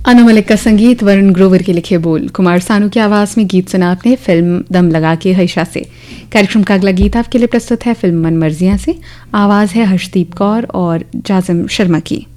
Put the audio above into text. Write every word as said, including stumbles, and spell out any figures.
अनु मलिक का संगीत, वरुण ग्रोवर के लिखे बोल, कुमार सानू की आवाज में गीत सुना आपने फिल्म दम लगा के हर्षा से। कार्यक्रम का अगला गीत आपके लिए प्रस्तुत है फिल्म मन मर्जियां से। आवाज है हर्षदीप कौर और जाजिम शर्मा की।